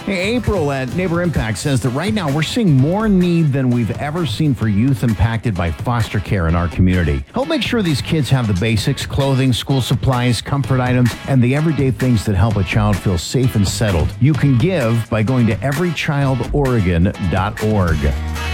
Hey, April at Neighbor Impact says that right now we're seeing more need than we've ever seen for youth impacted by foster care in our community. Help make sure these kids have the basics, clothing, school supplies, comfort items, and the everyday things that help a child feel safe and settled. You can give by going to everychildoregon.org.